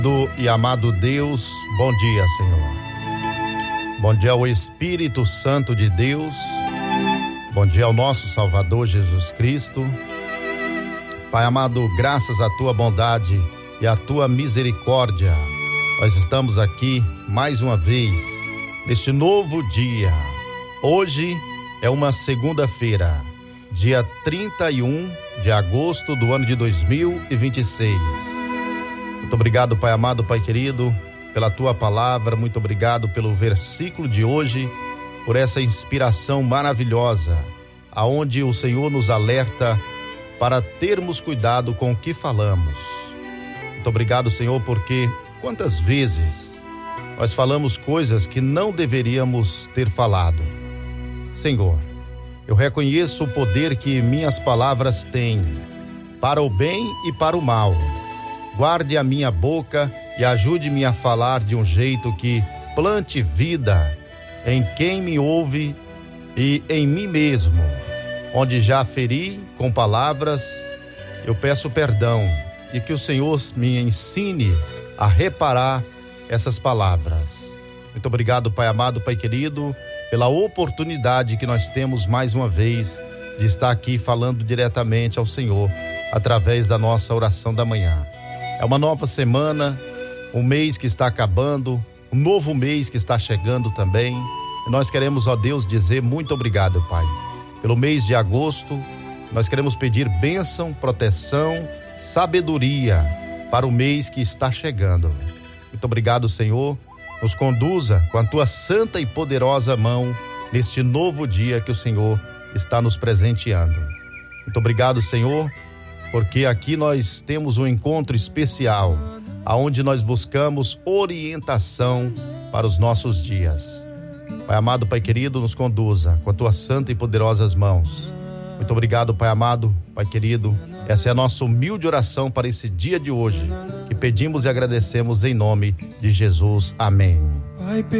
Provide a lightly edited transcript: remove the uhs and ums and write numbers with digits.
E amado Deus, bom dia, Senhor. Bom dia ao Espírito Santo de Deus. Bom dia ao nosso Salvador Jesus Cristo. Pai amado, graças à tua bondade e à tua misericórdia, nós estamos aqui mais uma vez neste novo dia. Hoje é uma segunda-feira, dia 31 de agosto do ano de 2026. Muito obrigado, Pai amado, Pai querido, pela tua palavra. Muito obrigado pelo versículo de hoje, por essa inspiração maravilhosa, aonde o Senhor nos alerta para termos cuidado com o que falamos. Muito obrigado, Senhor, porque quantas vezes nós falamos coisas que não deveríamos ter falado. Senhor, eu reconheço o poder que minhas palavras têm, para o bem e para o mal. Guarde a minha boca e ajude-me a falar de um jeito que plante vida em quem me ouve e em mim mesmo. Onde já feri com palavras, eu peço perdão e que o Senhor me ensine a reparar essas palavras. Muito obrigado, Pai amado, Pai querido, pela oportunidade que nós temos mais uma vez de estar aqui falando diretamente ao Senhor através da nossa oração da manhã. É uma nova semana, um mês que está acabando, um novo mês que está chegando também. E nós queremos, ó Deus, dizer muito obrigado, Pai. Pelo mês de agosto, nós queremos pedir bênção, proteção, sabedoria para o mês que está chegando. Muito obrigado, Senhor. Nos conduza com a tua santa e poderosa mão neste novo dia que o Senhor está nos presenteando. Muito obrigado, Senhor, porque aqui nós temos um encontro especial, aonde nós buscamos orientação para os nossos dias. Pai amado, Pai querido, nos conduza com a tua santa e poderosas mãos. Muito obrigado, Pai amado, Pai querido. Essa é a nossa humilde oração para esse dia de hoje, que pedimos e agradecemos em nome de Jesus. Amém.